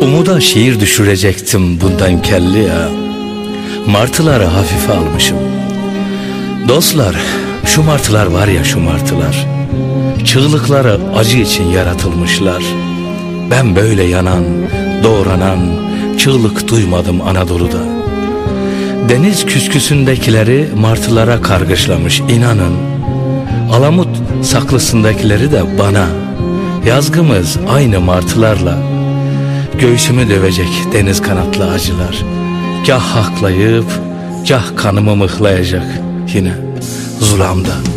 Umuda şiir düşürecektim bundan kelli ya. Martıları hafife almışım. Dostlar, şu martılar var ya, şu martılar, çığlıkları acı için yaratılmışlar. Ben böyle yanan, doğranan çığlık duymadım Anadolu'da. Deniz küsküsündekileri martılara kargışlamış, inanın. Alamut saklısındakileri de bana. Yazgımız aynı martılarla. Göğsümü dövecek deniz kanatlı acılar. Gah haklayıp, gah kanımı mıhlayacak yine zulamda.